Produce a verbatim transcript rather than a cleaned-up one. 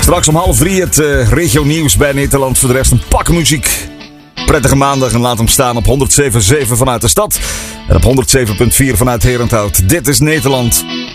Straks om half drie het uh, regio nieuws bij Nederland. Voor de rest een pak muziek. Prettige maandag en laat hem staan op honderdzeven komma zeven vanuit de stad. En op honderdzeven komma vier vanuit Herenthout. Dit is Nederland.